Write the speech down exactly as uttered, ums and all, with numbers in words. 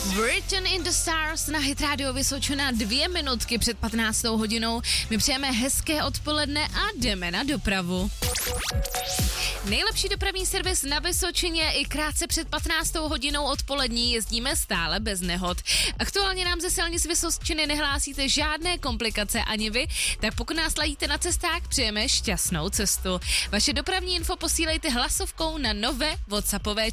Written in the Stars na Hit Radio Vysočina dvě minutky před patnáctou hodinou. My přejeme hezké odpoledne a jdeme na dopravu. Nejlepší dopravní servis na Vysočině i krátce před patnáctou hodinou odpolední jezdíme stále bez nehod. Aktuálně nám ze silnic Vysočiny nehlásíte žádné komplikace ani vy, tak pokud nás ladíte na cestách, přejeme šťastnou cestu. Vaše dopravní info posílejte hlasovkou na nové WhatsAppové